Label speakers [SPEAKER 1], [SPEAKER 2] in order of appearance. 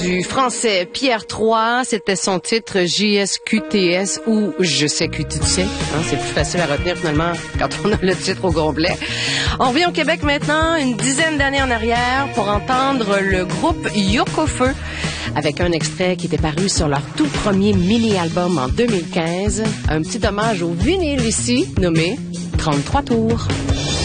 [SPEAKER 1] du français Pierre III. C'était son titre JSQTS ou Je sais que tu sais. C'est plus facile à retenir finalement quand on a le titre au complet. On revient au Québec maintenant, une dizaine d'années en arrière, pour entendre le groupe Yoko Feu avec un extrait qui était paru sur leur tout premier mini-album en 2015. Un petit hommage au vinyle ici, nommé 33 tours.